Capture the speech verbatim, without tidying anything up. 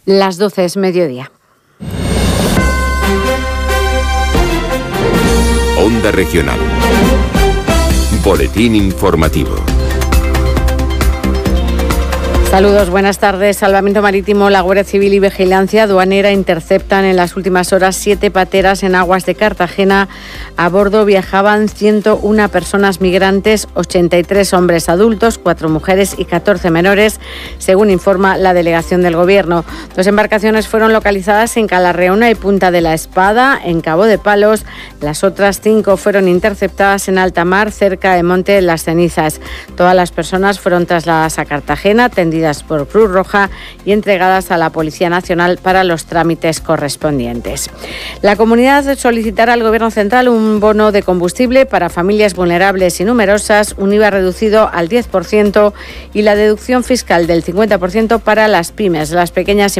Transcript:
Las doce es mediodía. Onda Regional. Boletín informativo. Saludos, buenas tardes. Salvamento Marítimo, la Guardia Civil y Vigilancia Aduanera interceptan en las últimas horas siete pateras en aguas de Cartagena. A bordo viajaban ciento una personas migrantes, ochenta y tres hombres adultos, cuatro mujeres y catorce menores, según informa la delegación del Gobierno. Dos embarcaciones fueron localizadas en Calarreona y Punta de la Espada, en Cabo de Palos. Las otras cinco fueron interceptadas en alta mar, cerca de Monte de las Cenizas. Todas las personas fueron trasladadas a Cartagena, atendidas por Cruz Roja y entregadas a la Policía Nacional para los trámites correspondientes. La comunidad solicitará al Gobierno Central un bono de combustible para familias vulnerables y numerosas, un I V A reducido al diez por ciento y la deducción fiscal del cincuenta por ciento para las pymes, las pequeñas y